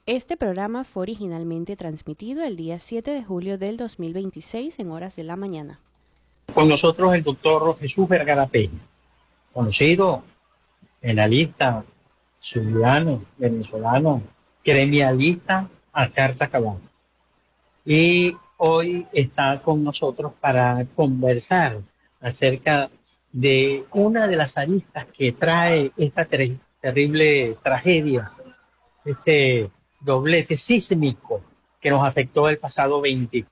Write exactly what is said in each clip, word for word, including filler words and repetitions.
Este programa fue originalmente transmitido el día siete de julio del dos mil veintiséis en horas de la mañana. Con nosotros el doctor Jesús Vergara Peña, conocido penalista, ciudadano, venezolano, gremialista a carta cabal. Y hoy está con nosotros para conversar acerca de una de las aristas que trae esta ter terrible tragedia, este doblete sísmico que nos afectó el pasado veinte.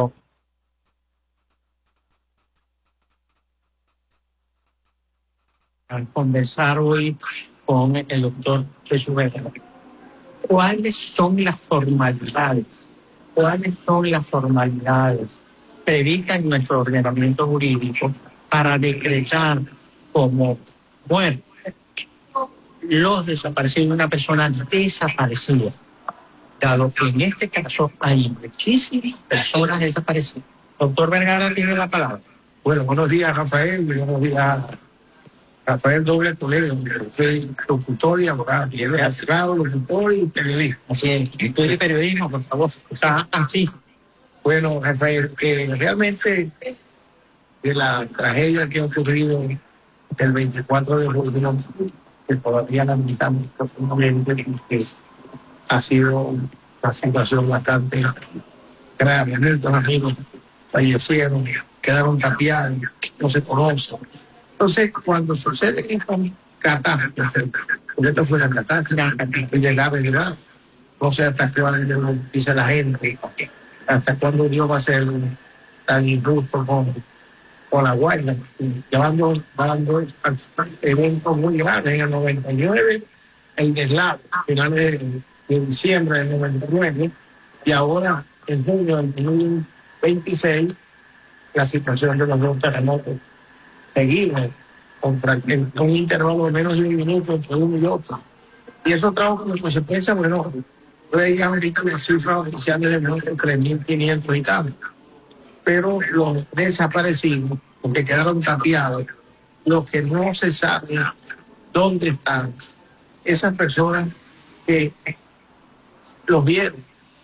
A conversar hoy con el doctor Jesús Vergara. ¿Cuáles son las formalidades? ¿Cuáles son las formalidades previstas en nuestro ordenamiento jurídico para decretar como muerte los desaparecidos de una persona desaparecida? Dado que en este caso hay muchísimas personas desaparecidas. Doctor Vergara tiene la palabra. Bueno, buenos días, Rafael. Buenos días, Rafael Doble Toledo. Soy locutor y abogado. Y él es abogado, locutor y periodista. Así es. Estudie periodismo, por favor. Está así. Bueno, Rafael, eh, realmente de la tragedia que ha ocurrido el veinticuatro de julio, que todavía lamentamos profundamente, porque ha sido una situación bastante grave. Muchos amigos fallecieron, quedaron tapiados, no se conocen. Entonces, cuando sucede estas catástrofes, porque esto fue una catástrofe de grave grado, no sé hasta qué va a dice la gente, hasta cuándo Dios va a ser tan injusto con, con la Guaira, llevando, llevando eventos muy graves. En el noventa y nueve, el deslave, finales de, de diciembre del noventa y nueve, y ahora en junio del dos mil veintiséis, la situación de los dos terremotos seguidos, contra, en un intervalo de menos de un minuto entre uno y otro. Y eso trajo como consecuencia, bueno, ustedes ya ahorita las cifras oficiales de menos de tres mil quinientos y tal. Pero los desaparecidos, los que quedaron tapiados, los que no se sabe dónde están, esas personas que los vieron,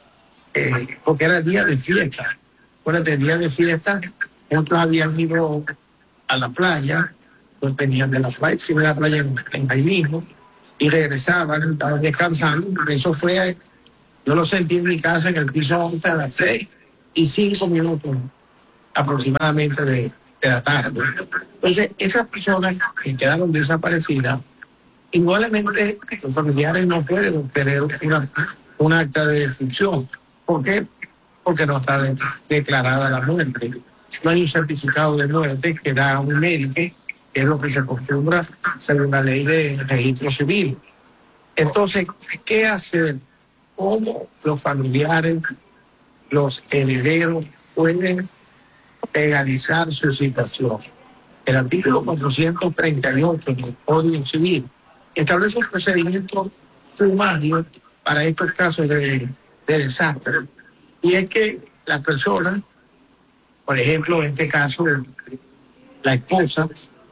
eh, porque era día de fiesta. Acuérdate, día de fiesta, otros habían ido a la playa, pues venían de la playa, si la playa en, en ahí mismo, y regresaban, estaban descansando. Eso fue, yo lo sentí en mi casa en el piso once a las seis y cinco minutos aproximadamente de, de la tarde. Entonces, esas personas que quedaron desaparecidas, igualmente los familiares no pueden obtener una, un acta de defunción. ¿Por qué? Porque no está de, declarada la muerte. No hay un certificado de muerte que da un médico, que es lo que se acostumbra según la ley de registro civil. Entonces, ¿qué hacer? ¿Cómo los familiares, los herederos pueden legalizar su situación? El artículo cuatrocientos treinta y ocho del Código Civil establece un procedimiento sumario para estos casos de, de desastre. Y es que las personas, por ejemplo, en este caso, la esposa,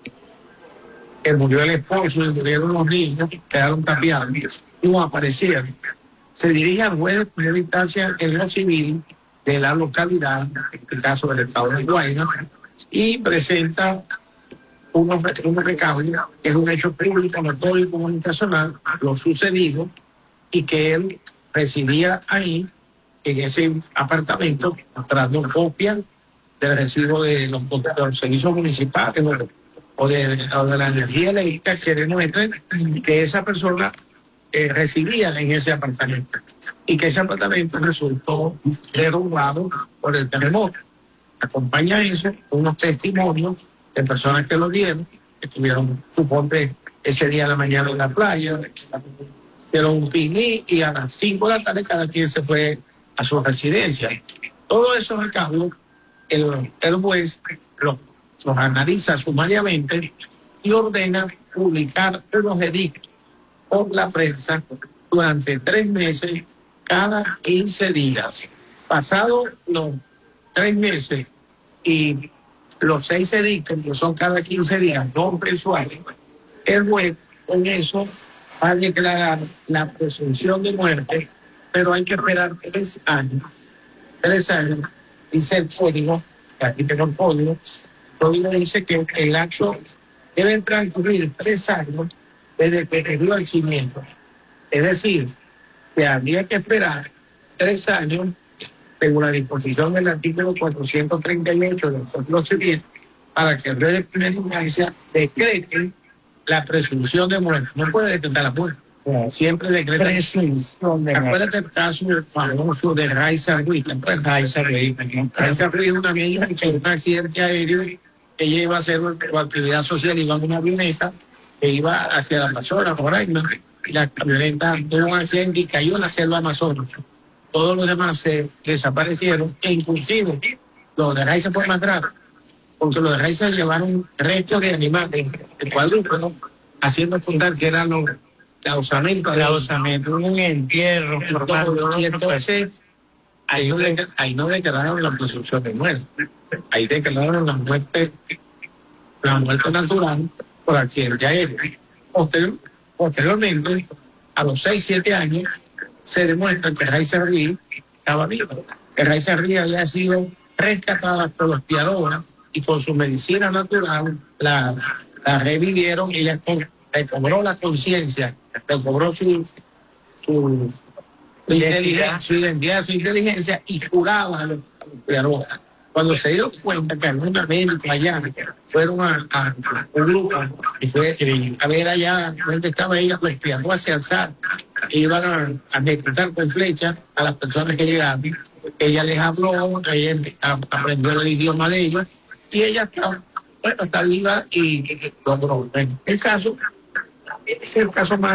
que murió el esposo y murieron los niños, quedaron tapiados, no aparecieron. Se dirige al juez de primera instancia en lo civil de la localidad, en este caso del estado de Guayna, y presenta unos, unos recaudos, que es un hecho público, notorio y comunicacional, lo sucedido, y que él residía ahí, en ese apartamento, mostrando copias del recibo de los, de los servicios municipales o, o, de, o de la energía eléctrica, que demuestren que esa persona eh, residía en ese apartamento y que ese apartamento resultó derrumbado por el terremoto. Acompaña eso unos testimonios de personas que lo vieron, que estuvieron, suponte, ese día en la mañana en la playa, dieron un picnic y a las cinco de la tarde cada quien se fue a su residencia. Todo eso recaudos el, el juez los, los analiza sumariamente y ordena publicar unos edictos por la prensa durante tres meses cada quince días. Pasados los tres meses y los seis edictos, que son cada quince días, no mensuales, el juez con eso va a declarar la presunción de muerte pero hay que esperar tres años. Tres años, dice el código, que aquí tengo el código, el código dice que el acto debe transcurrir tres años desde que se dio el cimiento. Es decir, que habría que esperar tres años, según la disposición del artículo cuatrocientos treinta y ocho del Código Civil, para que el juez de primera instancia decrete la presunción de muerte. No puede decretar la muerte. Siempre decreta presunción de muerte. Acuérdate el caso famoso de Raiza Ruiz. Raiza Ruiz. Raiza Ruiz es una amiga que en un accidente aéreo, ella iba a hacer su actividad social, iba en una avioneta que iba hacia la Amazonas, por ahí, ¿no? Y la camioneta tuvo un accidente y cayó en la selva amazónica. Todos los demás se desaparecieron, e inclusive los de Raiza fue más grave, porque los de Raiza llevaron restos de animales, el cuadrúpedo, haciendo fundar que eran los la osamento, la osamento, un entierro. Y entonces, ahí no, de, ahí no declararon la presunción de muerte. Ahí declararon la muerte, la muerte natural por accidente aéreo. Posterior, posteriormente, a los seis, siete años, se demuestra que Raiza Ruiz estaba viva. Que Raiza Ruiz había sido rescatada por los piadoras y con su medicina natural la, la revivieron y ella recobró la conciencia, recobró su, su, su identidad, su identidad, su inteligencia y curaba a los piadoras. Cuando se dio cuenta que algunos médicos allá fueron a, a, a un grupo y fue a ver allá donde estaba ella, los piadoras se alzaron e iban a, a ejecutar con flechas a las personas que llegaban. Ella les habló, ella aprendió el idioma de ellos y ella está, bueno, está viva y logró. El caso es el caso más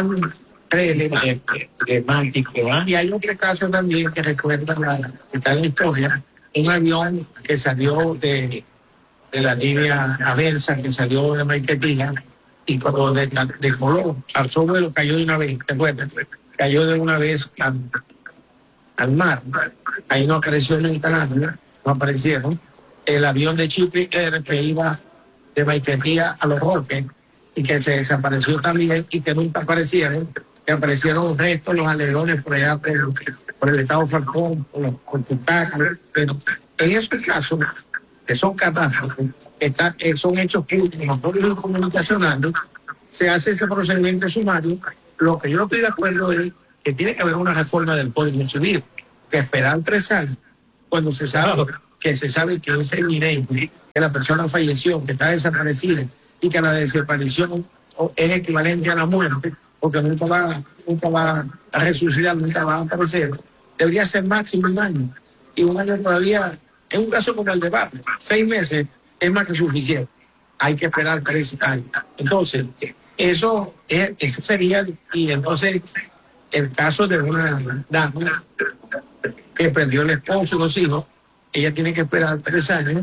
relevántico. ¿eh? Y hay otro caso también que recuerda la, está en la historia, un avión que salió de, de la línea Aversa, que salió de Maiquetía, y cuando decoló, alzó vuelo, cayó de una vez, ¿te acuerdas? Cayó de una vez al, al mar. Ahí no apareció nunca nada, no aparecieron. El avión de Chipre Air que iba de Maiquetía a Los Roques y que se desapareció también y que nunca aparecieron, que aparecieron restos, los alerones por allá por, por el estado Falcón, por, los, por Tupac, pero en esos casos, que son catástrofes, está, son hechos públicos, los públicos comunicacionales, se hace ese procedimiento sumario. Lo que yo no estoy de acuerdo es que tiene que haber una reforma del Código Civil, que esperar tres años, cuando se sabe que se sabe que es evidente que la persona falleció, que está desaparecida y que la desaparición es equivalente a la muerte, porque nunca va, nunca va a resucitar, nunca va a aparecer, debería ser máximo un año. Y un año todavía, en un caso como el de Barrio, seis meses es más que suficiente. Hay que esperar tres años. Entonces, eso, es, eso sería, y entonces el caso de una dama que perdió el esposo y los hijos, ella tiene que esperar tres años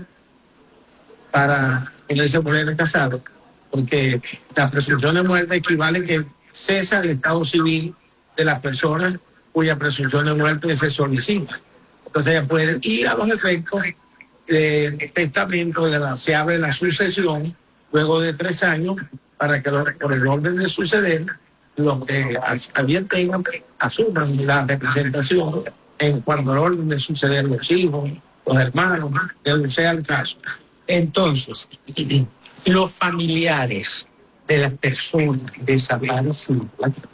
para poderse poner casado, porque la presunción de muerte equivale a que cesa el estado civil de las personas cuya presunción de muerte se solicita. Entonces ella puede ir a los efectos de testamento, de la, se abre la sucesión luego de tres años para que los, por el orden de suceder los que alguien tengan asuman la representación en cuanto al orden de suceder los hijos, los hermanos, que sea el caso. Entonces, los familiares de las personas desaparecidas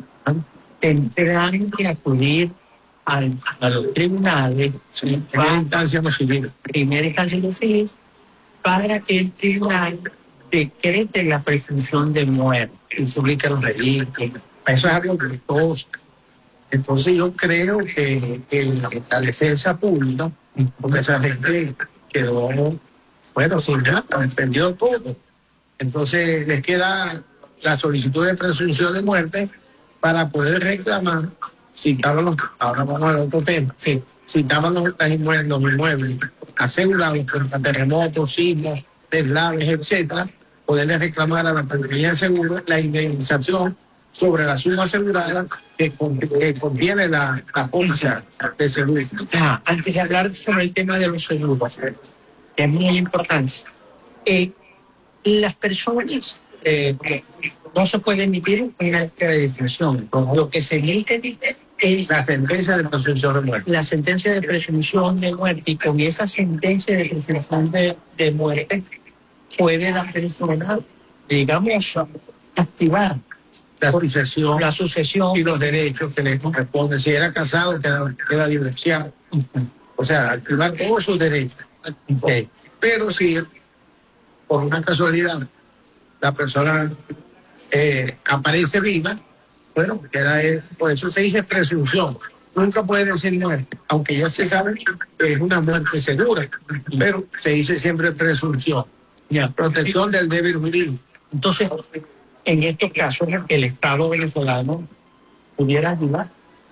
tendrán que acudir al, a los tribunales, sí, primera instancia no civil, primera instancia no civil, para que el tribunal decrete la presunción de muerte y publique los registros. Eso es algo costoso. Entonces yo creo que, que la defensa pública, porque esa gente quedó, bueno, sin nada, perdió todo. Entonces les queda la solicitud de presunción de muerte para poder reclamar, citaban los, ahora vamos al otro tema, sí, citaban los, los, inmuebles, los inmuebles asegurados por terremotos, sismos, deslaves, etcétera, poderle reclamar a la compañía de seguro la indemnización sobre la suma asegurada que, que contiene la, la póliza de seguro. Ah, antes de hablar sobre el tema de los seguros, que es muy importante, eh, las personas eh, no se puede emitir una acta de defunción. Lo que se emite eh, La sentencia de presunción de muerte. la sentencia de presunción de muerte, y con esa sentencia de presunción de, de muerte puede la persona, digamos, activar La sucesión la sucesión y los derechos que le corresponden. Si era casado, queda, queda divorciado. O sea, activar todos sus derechos. Okay. Pero si por una casualidad la persona eh, aparece viva, bueno, queda él, por eso se dice presunción. Nunca puede decir muerte, aunque ya se sabe que es una muerte segura, pero se dice siempre presunción. Ya. Protección del deber jurídico. Entonces, en estos casos, el Estado venezolano pudiera ayudar,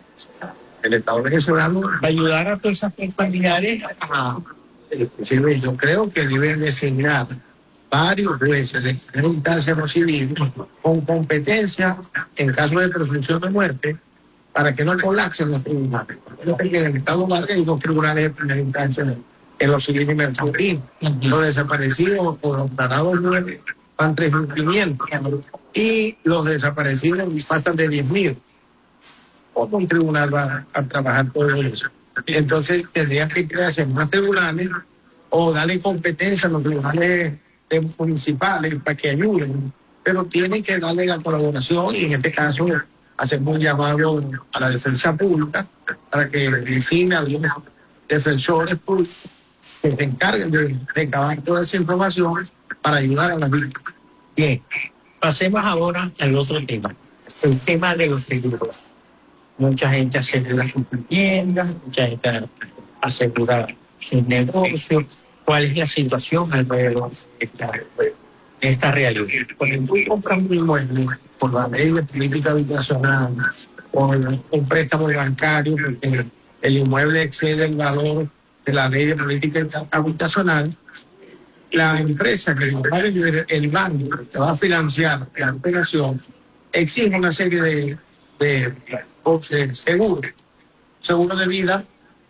El Estado venezolano, va a ayudar a todas esas familiares a... sí, yo creo que deben designar varios jueces de primera instancia no civil con competencia en caso de presunción de muerte para que no colapsen los tribunales. Yo creo que en el Estado Vargas hay dos tribunales de primera instancia en los civiles y mercantiles. Los desaparecidos por los parados nueve van tres mil quinientos y los desaparecidos faltan de diez mil. ¿Cómo un tribunal va a trabajar todo eso? Entonces tendría que crearse más tribunales o darle competencia a los tribunales de municipales para que ayuden, pero tienen que darle la colaboración y en este caso hacemos un llamado a la defensa pública para que designe a algunos defensores públicos que se encarguen de recabar toda esa información para ayudar a las víctimas. Bien, pasemos ahora al otro tema, el tema de los seguros. Mucha gente asegura sus viviendas, mucha gente asegura sus negocios. ¿Cuál es la situación alrededor de esta, de esta realidad? Cuando tú compras un inmueble por la ley de política habitacional o un préstamo bancario, porque el inmueble excede el valor de la ley de política habitacional, la empresa que va a vender, el banco que va a financiar la operación, exige una serie de, de, de seguros, seguro de vida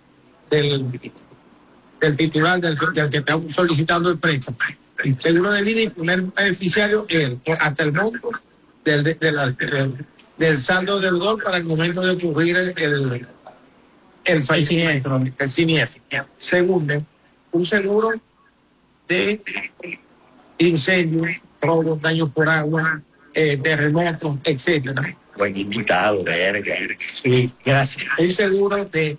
del, del titular, del, del que está solicitando el préstamo. El seguro de vida y primer beneficiario él, hasta el monto del, de, de la, del, del saldo deudor para el momento de ocurrir el, el, el fallecimiento, el siniestro. Segundo, un seguro de incendios, robos, daños por agua, eh, terremotos, etcétera. Buen invitado, verga. Sí, gracias. Un seguro de,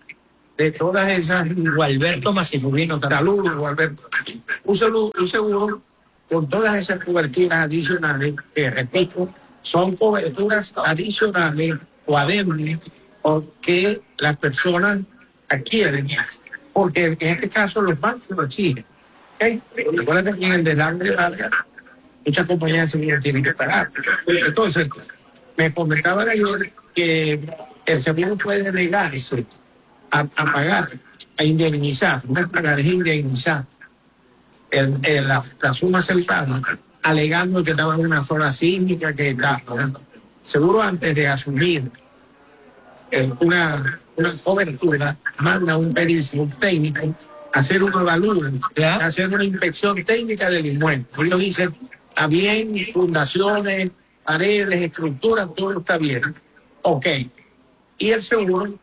de todas esas. Gualberto Massimulino también. Saludos, Gualberto. Un seguro, un seguro con todas esas coberturas adicionales, que repito, son coberturas adicionales o adendum o que las personas adquieren, porque en este caso los bancos lo exigen. ¿Okay? Recuerda que en el desarme larga, muchas compañías de seguro tienen que pagar. Entonces, me comentaban ayer que el seguro puede negarse a, a pagar, a indemnizar, no es pagar, es indemnizar el, el, la, la suma cercana, alegando que estaba en una zona sísmica, que está, ¿no? Seguro antes de asumir eh, una, una cobertura, manda un perito técnico hacer un evalúo, hacer una inspección técnica del inmueble. Ellos dicen, está bien, fundaciones, paredes, estructuras, todo está bien. Ok. Y el seguro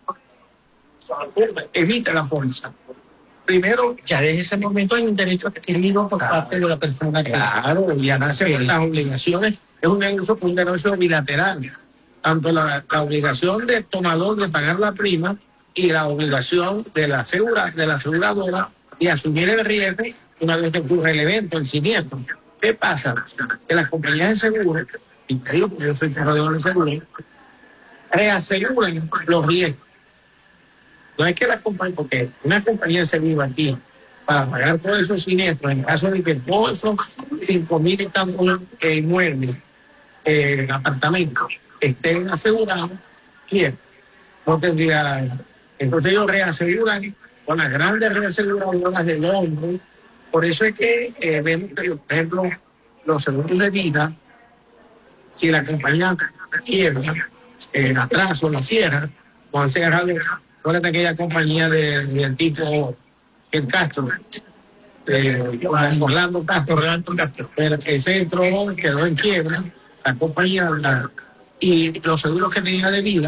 evita la póliza. Primero, ya desde ese momento hay un derecho adquirido por claro, parte de la persona que... Claro, ya nacen las obligaciones. Es un negocio, un negocio bilateral. Tanto la, la obligación del tomador de pagar la prima y la obligación de la, asegura, de la aseguradora de asumir el riesgo una vez que ocurre el evento, el siniestro. ¿Qué pasa? Que las compañías de seguro, y te digo porque yo soy corredor de seguro, reaseguran los riesgos. No es que la compañía, porque una compañía de seguro aquí, para pagar todos esos siniestros, en caso de que todos esos cinco mil y tantos eh, inmuebles, eh, apartamentos, estén asegurados, ¿quién? No tendría. Entonces ellos reaseguran con las grandes reaseguradoras del hombre. Por eso es que eh, vemos que, por ejemplo, los seguros de vida, si la compañía quiebra, el atraso, la cierra, o han cerrado, ¿cuál es aquella compañía de, del tipo el Castro? Eh, Orlando Castro. Orlando Castro. El, el centro quedó en quiebra, la compañía, la, y los seguros que tenía de vida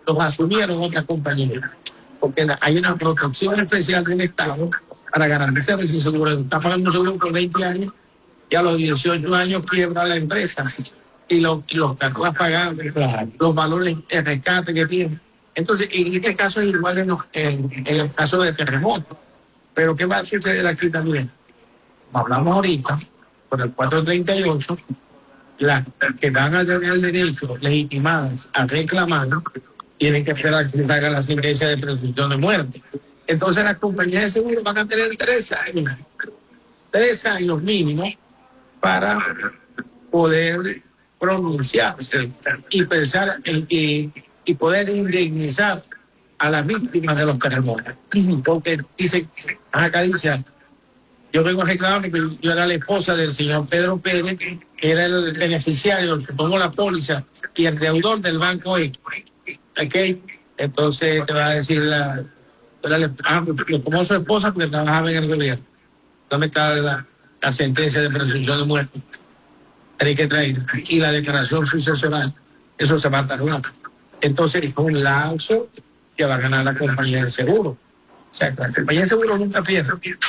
los asumieron otras compañías, porque la, hay una protección especial del Estado para garantizar ese seguro. Está pagando un seguro por veinte años y a los dieciocho años quiebra la empresa y los, y los cargos pagados, los valores de rescate que tiene. Entonces, en este caso es igual en, los, en, en el caso de terremoto. Pero ¿qué va a suceder aquí también? Como hablamos ahorita, por el cuatrocientos treinta y ocho, las que van a tener el derecho legitimadas a reclamar tienen que esperar que se haga la sentencia de presunción de muerte. Entonces las compañías de seguro van a tener tres años, tres años mínimo para poder pronunciarse y pensar en que y poder indemnizar a las víctimas de los terremotos. Porque dice, acá dice, yo vengo a reclamar que yo era la esposa del señor Pedro Pérez, que era el beneficiario, el que tomó la póliza y el deudor del banco X. ¿Okay? Entonces te va a decir la, la ah, como su esposa porque trabajaba en el gobierno. ¿Dónde está la, la sentencia de presunción de muerte? Hay que traer y la declaración sucesional. Eso se va a tardar. Entonces es un lapso que va a ganar la compañía de seguro. O sea, la compañía de seguro nunca pierde.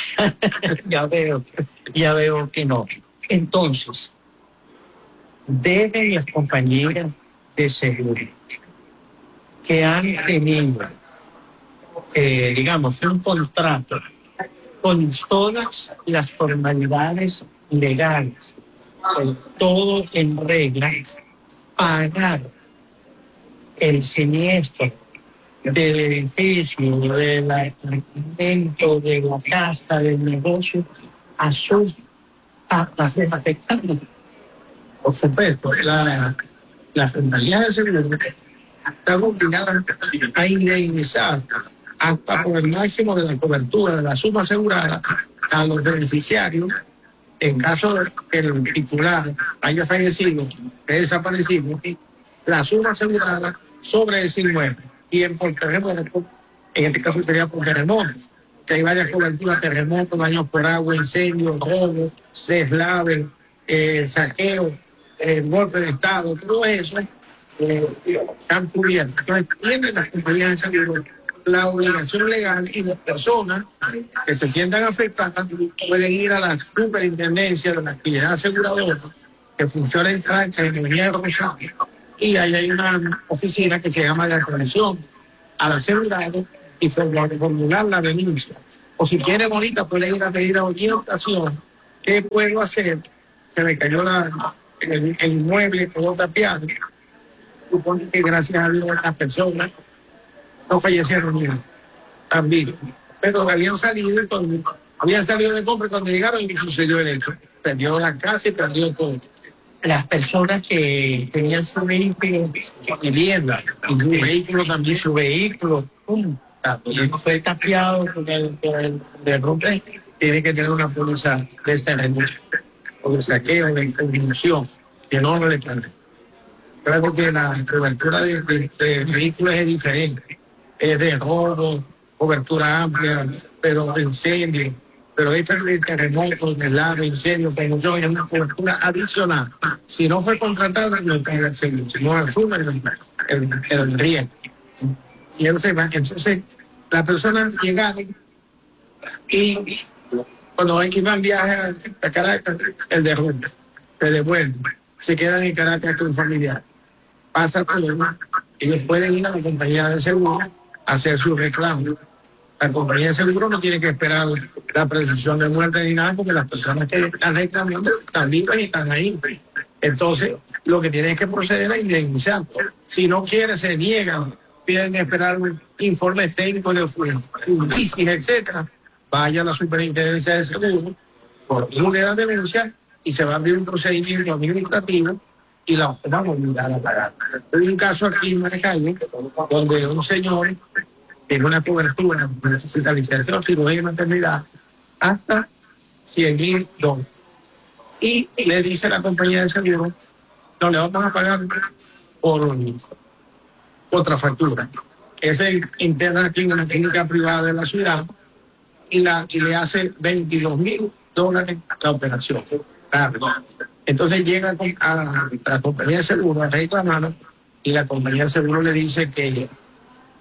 ya veo, ya veo que no. Entonces, deben las compañías de seguro que han tenido, eh, digamos, un contrato con todas las formalidades legales, con todo en regla, pagar el siniestro del edificio, del apartamento, de la casa, del negocio, a sus a las afectadas. Por supuesto, la, las compañías de seguro están obligadas a indemnizar hasta por el máximo de la cobertura de la suma asegurada a los beneficiarios en caso de que el titular haya fallecido, haya desaparecido, la suma asegurada sobre ese inmueble. Y en por terremoto, en este caso sería por terremoto, que hay varias coberturas: terremotos, daños por agua, incendios, robos, deslaves, eh, saqueos, eh, golpe de Estado, todo eso eh, están cubiertos. Entonces tienen las compañías de seguro la obligación legal, y las personas que se sientan afectadas pueden ir a la superintendencia de la actividad aseguradora que funciona en Caracas, en el Rosario, y ahí hay una oficina que se llama de atención al asegurado y formular la denuncia. O si quieren ahorita pueden ir a pedir orientación. ¿Qué puedo hacer? Se me cayó la, el, el inmueble todo tapiado. Supongo que gracias a Dios las personas no fallecieron ni también, pero habían salido y cuando, habían salido de compra cuando llegaron y sucedió el hecho. Perdió la casa y perdió todo. Las personas que tenían su vehículo, Su vivienda, y su vehículo también. su vehículo, pum, también fue tapiado con el, con el derrumbe. Tiene que tener una póliza de terremoto o de saqueo, de convicción, que no lo le pague. Claro que la cobertura de, de, de vehículos es diferente. Es de robo, cobertura amplia, pero de incendio, pero es de terremotos, de lava, incendios, promoción, es una cobertura adicional. Si no fue contratada, no paga el seguro, si no asume el, el, el riesgo. Y entonces, entonces las personas llegaron y cuando hay que ir en viaje a Caracas, el derrumbe, se devuelven, se quedan en Caracas con familiares. Pasa problema, ellos pueden ir a la compañía de seguro a hacer su reclamo. La compañía de seguro no tiene que esperar la presunción de muerte ni nada, porque las personas que están reclamando están vivas y están ahí. Entonces, lo que tienen que proceder es indemnizar. Si no quieren, se niegan, piden esperar un informe técnico de fundicis, etcétera. Vaya a la superintendencia de seguro, formule la denuncia y se va a abrir un procedimiento administrativo y la vamos a obligar a pagar. Hay un caso aquí en Maracaibo donde un señor tiene una cobertura, necesita licencia de cirugía y maternidad hasta cien mil dólares. Y le dice a la compañía de seguro, no le vamos a pagar por otra factura. Ese interna aquí en una clínica privada de la ciudad y, la, y le hace veintidós mil dólares la operación. Claro. Entonces llega a la compañía de seguro a reclamar y la compañía de seguro le dice que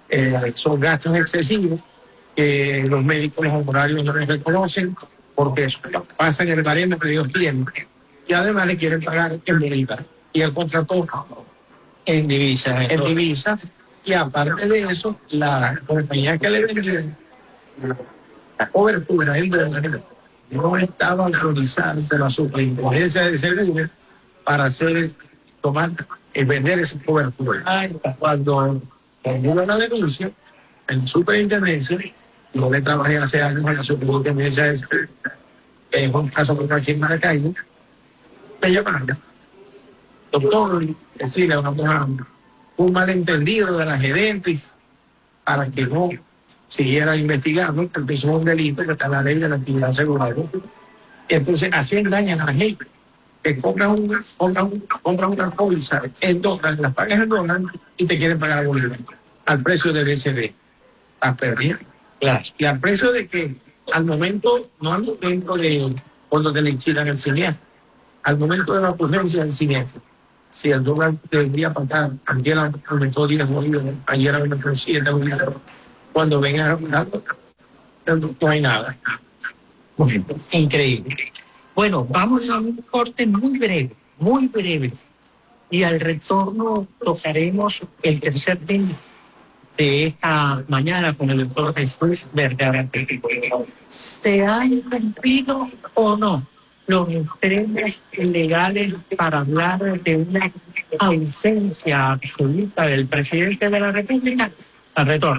eh, son gastos excesivos que los médicos, los honorarios no les reconocen porque pasan el baremo que ellos tienen y además le quieren pagar en divisa y el contrato en divisa. En divisa y aparte de eso, la compañía que le vendieron la cobertura del dólar no estaba autorizada por la Superintendencia de Seguros para hacer, tomar y vender esa cobertura. Cuando hubo la denuncia, en la Superintendencia, yo le trabajé hace años en la Superintendencia de Seguros, en un caso con aquí en Maracaibo, me llamaron. Doctor, decirle, vamos a un malentendido de la gerente para que no siguiera investigando, porque eso es un delito que está en la ley de la actividad asegurada. Y entonces así engañan a la gente que compran una, compran, compran una póliza en dólares, las pagas en dólares y te quieren pagar a bolívar al precio del B C B. Estás perdiendo. Claro. Y al precio de que al momento, no al momento de cuando te le liquidan el siniestro, al momento de la ocurrencia del siniestro. Si el dólar debería pagar, ayer aumentó diez bolívares, ayer aumentó siete bolívares. Cuando vengan aumentando, no hay nada. Bueno, increíble. Bueno, vamos a un corte muy breve, muy breve. Y al retorno tocaremos el tercer tema de esta mañana con el doctor Jesús Vergara. ¿Se han cumplido o no los extremos legales para hablar de una ausencia absoluta del presidente de la República? Al retorno.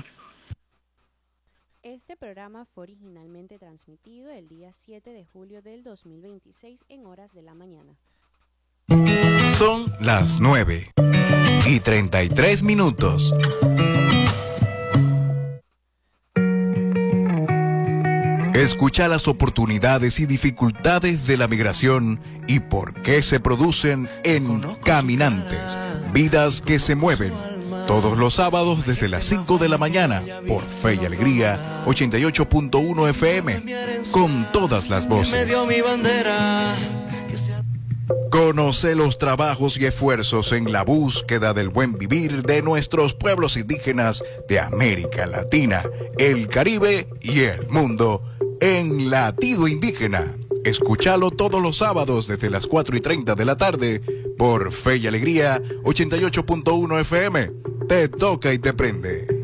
Este programa fue originalmente transmitido el día siete de julio del dos mil veintiséis en horas de la mañana. Son las nueve y treinta y tres minutos. Escucha las oportunidades y dificultades de la migración y por qué se producen en Caminantes, vidas que se mueven. Todos los sábados desde las cinco de la mañana por Fe y Alegría ochenta y ocho punto uno F M con todas las voces. Conoce los trabajos y esfuerzos en la búsqueda del buen vivir de nuestros pueblos indígenas de América Latina, el Caribe y el mundo en Latido Indígena. Escúchalo todos los sábados desde las cuatro y treinta de la tarde por Fe y Alegría ochenta y ocho punto uno F M. Te toca y te prende.